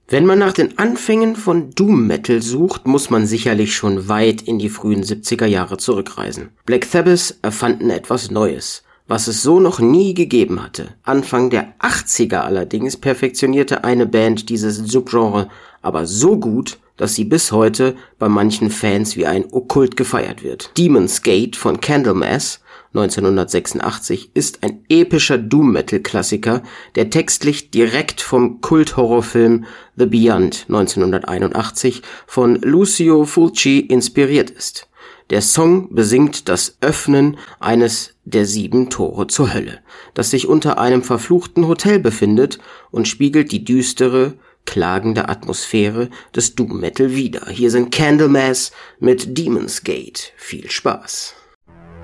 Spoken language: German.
Wenn man nach den Anfängen von Doom Metal sucht, muss man sicherlich schon weit in die frühen 70er Jahre zurückreisen. Black Sabbath erfanden etwas Neues, was es so noch nie gegeben hatte. Anfang der 80er allerdings perfektionierte eine Band dieses Subgenre aber so gut, dass sie bis heute bei manchen Fans wie ein Okkult gefeiert wird. Demon's Gate von Candlemass 1986 ist ein epischer Doom-Metal-Klassiker, der textlich direkt vom Kult-Horrorfilm The Beyond 1981 von Lucio Fulci inspiriert ist. Der Song besingt das Öffnen eines der 7 Tore zur Hölle, das sich unter einem verfluchten Hotel befindet, und spiegelt die düstere, klagende Atmosphäre des Doom Metal wider. Hier sind Candlemass mit Demon's Gate. Viel Spaß!